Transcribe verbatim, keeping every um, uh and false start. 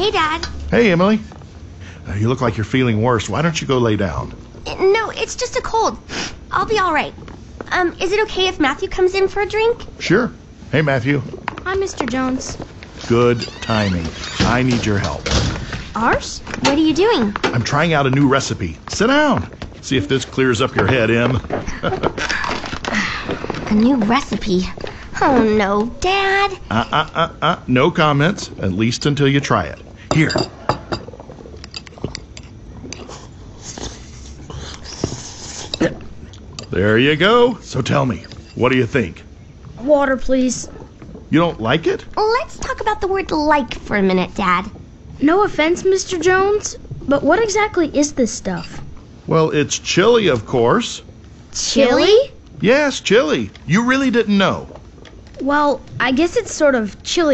Hey, Dad. Hey, Emily. Uh, you look like you're feeling worse. Why don't you go lay down? No, it's just a cold. I'll be all right. Um, is it okay if Matthew comes in for a drink? Sure. Hey, Matthew. Hi, Mister Jones. Good timing. I need your help. Ours? What are you doing? I'm trying out a new recipe. Sit down. See if this clears up your head, Em. A new recipe. Oh, no, Dad. Uh, uh, uh, uh. No comments, at least until you try it. Here. There you go. So tell me, what do you think? Water, please. You don't like it? Let's talk about the word like for a minute, Dad. No offense, Mister Jones, but what exactly is this stuff? Well, it's chili, of course. Chili? Yes, chili. You really didn't know. Well, I guess it's sort of chili